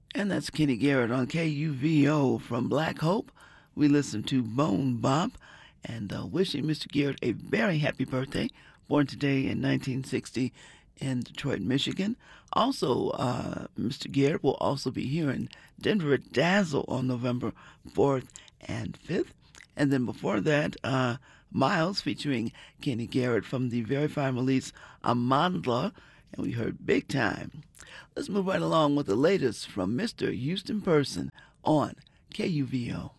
And that's Kenny Garrett on KUVO from Black Hope. We listened to Bone Bop and wishing Mr. Garrett a very happy birthday. Born today in 1960 in Detroit, Michigan. Also, Mr. Garrett will also be here in Denver at Dazzle on November 4th and 5th. And then before that, Miles featuring Kenny Garrett from the very fine release Amandla, and we heard Big Time. Let's move right along with the latest from Mr. Houston Person on KUVO.